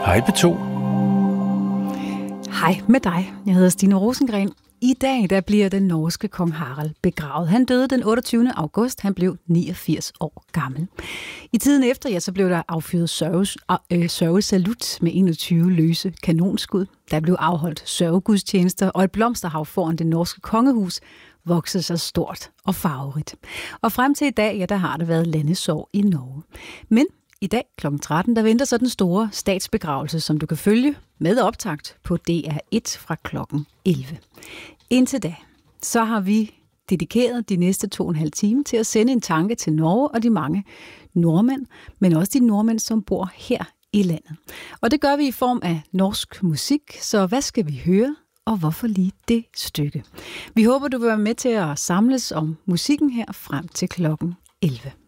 Hej P2. Hej med dig. Jeg hedder Stine Rosengren. I dag der bliver den norske kong Harald begravet. Han døde den 28. august. Han blev 89 år gammel. I tiden efter, så blev der affyret sørgesalut med 21 løse kanonskud. Der blev afholdt sørgegudstjenester, og et blomsterhav foran det norske kongehus voksede sig stort og farverigt. Og frem til i dag, der har det været landesorg i Norge. Men i dag kl. 13, der venter så den store statsbegravelse, som du kan følge med optakt på DR1 fra kl. 11. Indtil da, så har vi dedikeret de næste 2,5 timer til at sende en tanke til Norge og de mange nordmænd, men også de nordmænd, som bor her i landet. Og det gør vi i form af norsk musik, så hvad skal vi høre, og hvorfor lige det stykke? Vi håber, du vil være med til at samles om musikken her frem til kl. 11.